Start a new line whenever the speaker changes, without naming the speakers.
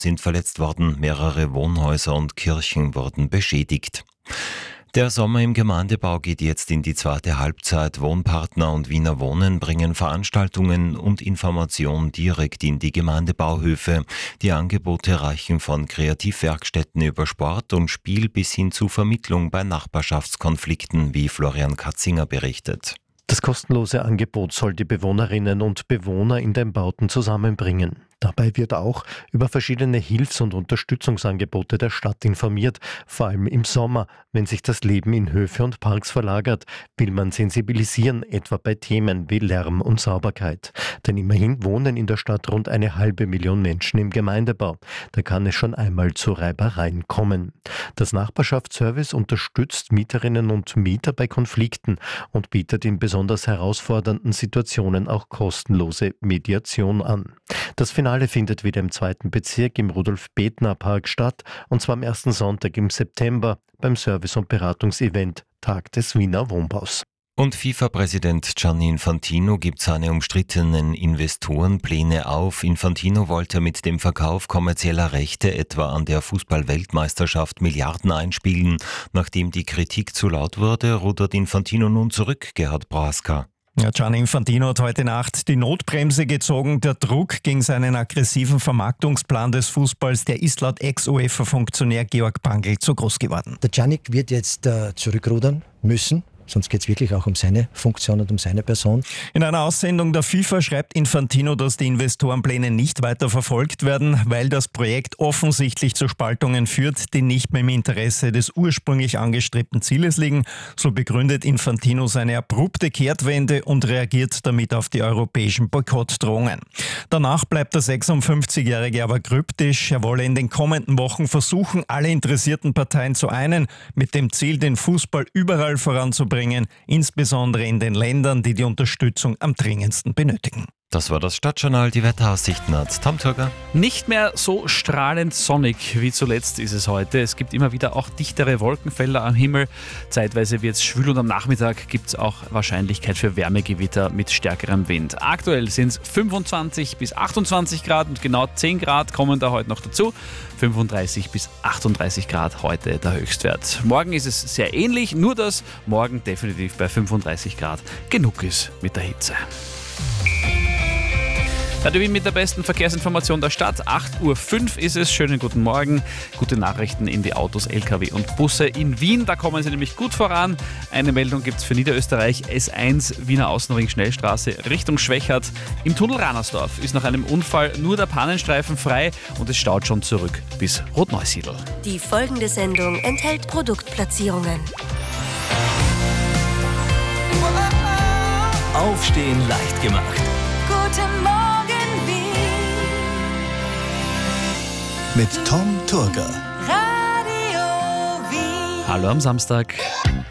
sind verletzt worden, mehrere Wohnhäuser und Kirchen wurden beschädigt. Der Sommer im Gemeindebau geht jetzt in die zweite Halbzeit. Wohnpartner und Wiener Wohnen bringen Veranstaltungen und Information direkt in die Gemeindebauhöfe. Die Angebote reichen von Kreativwerkstätten über Sport und Spiel bis hin zu Vermittlung bei Nachbarschaftskonflikten, wie Florian Katzinger berichtet.
Das kostenlose Angebot soll die Bewohnerinnen und Bewohner in den Bauten zusammenbringen. Dabei wird auch über verschiedene Hilfs- und Unterstützungsangebote der Stadt informiert. Vor allem im Sommer, wenn sich das Leben in Höfe und Parks verlagert, will man sensibilisieren, etwa bei Themen wie Lärm und Sauberkeit. Denn immerhin wohnen in der Stadt rund 500.000 Menschen im Gemeindebau. Da kann es schon einmal zu Reibereien kommen. Das Nachbarschaftsservice unterstützt Mieterinnen und Mieter bei Konflikten und bietet in besonders herausfordernden Situationen auch kostenlose Mediation an. Das Finale findet wieder im 2. Bezirk im Rudolf-Bethner-Park statt, und zwar am ersten Sonntag im September beim Service- und Beratungsevent Tag des Wiener Wohnbaus.
Und FIFA-Präsident Gianni Infantino gibt seine umstrittenen Investorenpläne auf. Infantino wollte mit dem Verkauf kommerzieller Rechte etwa an der Fußball-Weltmeisterschaft Milliarden einspielen. Nachdem die Kritik zu laut wurde, rudert Infantino nun zurück, Gerhard Braska.
Ja, Gianni Infantino hat heute Nacht die Notbremse gezogen. Der Druck gegen seinen aggressiven Vermarktungsplan des Fußballs, der ist laut Ex-UEFA-Funktionär Georg Bangl zu groß geworden.
Der Gianni wird jetzt zurückrudern müssen. Sonst geht es wirklich auch um seine Funktion und um seine Person.
In einer Aussendung der FIFA schreibt Infantino, dass die Investorenpläne nicht weiter verfolgt werden, weil das Projekt offensichtlich zu Spaltungen führt, die nicht mehr im Interesse des ursprünglich angestrebten Zieles liegen. So begründet Infantino seine abrupte Kehrtwende und reagiert damit auf die europäischen Boykottdrohungen. Danach bleibt der 56-Jährige aber kryptisch. Er wolle in den kommenden Wochen versuchen, alle interessierten Parteien zu einen, mit dem Ziel, den Fußball überall voranzubringen, insbesondere in den Ländern, die die Unterstützung am dringendsten benötigen.
Das war das Stadtjournal, die Wetteraussichten hat Tom Turger.
Nicht mehr so strahlend sonnig wie zuletzt ist es heute. Es gibt immer wieder auch dichtere Wolkenfelder am Himmel. Zeitweise wird es schwül und am Nachmittag gibt es auch Wahrscheinlichkeit für Wärmegewitter mit stärkerem Wind. Aktuell sind es 25 bis 28 Grad und genau 10 Grad kommen da heute noch dazu. 35 bis 38 Grad heute der Höchstwert. Morgen ist es sehr ähnlich, nur dass morgen definitiv bei 35 Grad genug ist mit der Hitze. Radio Wien mit der besten Verkehrsinformation der Stadt. 8:05 Uhr ist es. Schönen guten Morgen. Gute Nachrichten in die Autos, LKW und Busse in Wien. Da kommen sie nämlich gut voran. Eine Meldung gibt es für Niederösterreich. S1 Wiener Außenring Schnellstraße Richtung Schwächert. Im Tunnel Ranersdorf ist nach einem Unfall nur der Pannenstreifen frei und es staut schon zurück bis Rotneusiedl.
Die folgende Sendung enthält Produktplatzierungen.
Aufstehen leicht gemacht.
Guten Morgen,
Mit Tom Turger.
Radio Wien.
Hallo am Samstag.